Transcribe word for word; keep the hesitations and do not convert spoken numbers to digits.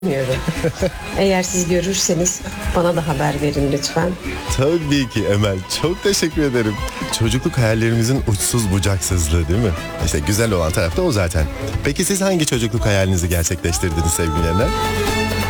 bilmiyorum. Eğer siz görürseniz bana da haber verin lütfen. Tabii ki Emel. Çok teşekkür ederim. Çocukluk hayallerimizin uçsuz bucaksızlığı değil mi? İşte güzel olan taraf da o zaten. Peki siz hangi çocukluk hayalinizi gerçekleştirdiniz sevgili dinleyenler?